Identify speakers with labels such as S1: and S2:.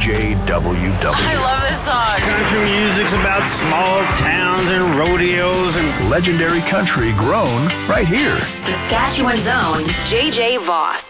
S1: JJWW.
S2: I love this song.
S3: Country music's about small towns and rodeos and
S1: legendary country grown right here.
S2: Saskatchewan's own JJ Voss.